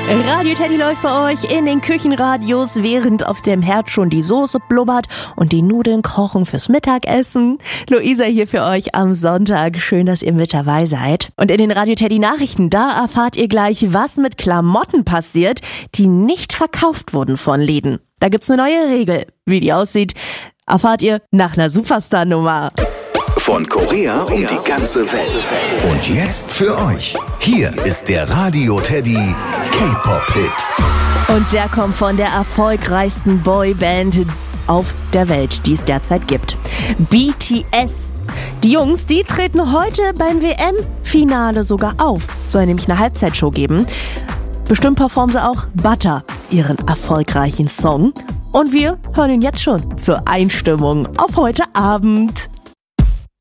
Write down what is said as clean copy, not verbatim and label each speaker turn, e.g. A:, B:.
A: Radio Teddy läuft für euch in den Küchenradios, während auf dem Herd schon die Soße blubbert und die Nudeln kochen fürs Mittagessen. Luisa hier für euch am Sonntag. Schön, dass ihr mit dabei seid. Und in den Radio Teddy Nachrichten, da erfahrt ihr gleich, was mit Klamotten passiert, die nicht verkauft wurden von Läden. Da gibt's eine neue Regel. Wie die aussieht, erfahrt ihr nach einer Superstar-Nummer.
B: Von Korea um die ganze Welt. Und jetzt für euch. Hier ist der Radio Teddy K-Pop-Hit.
A: Und der kommt von der erfolgreichsten Boyband auf der Welt, die es derzeit gibt. BTS. Die Jungs, die treten heute beim WM-Finale sogar auf. Soll nämlich eine Halbzeitshow geben. Bestimmt performen sie auch Butter, ihren erfolgreichen Song. Und wir hören ihn jetzt schon zur Einstimmung auf heute Abend.